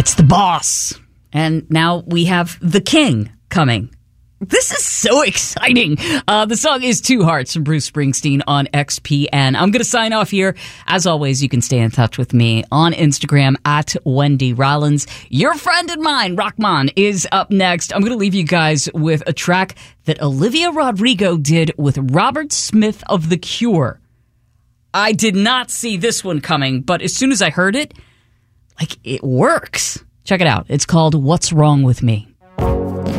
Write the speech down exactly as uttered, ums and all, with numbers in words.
It's the boss. And now we have the king coming. This is so exciting. Uh, the song is Two Hearts from Bruce Springsteen on X P N. I'm going to sign off here. As always, you can stay in touch with me on Instagram at Wendy Rollins. Your friend and mine, Rahman, is up next. I'm going to leave you guys with a track that Olivia Rodrigo did with Robert Smith of The Cure. I did not see this one coming, but as soon as I heard it, like, it works. Check it out. It's called What's Wrong With Me.